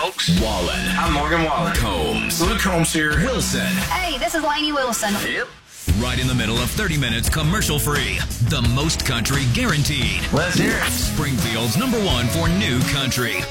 folks. Wallen. I'm Morgan Wallen. Combs. Luke Combs here. Wilson. Hey, this is Lainey Wilson. Yep. Right in the middle of 30 minutes commercial free. The most country guaranteed. Let's hear it. Springfield's #1 for new country.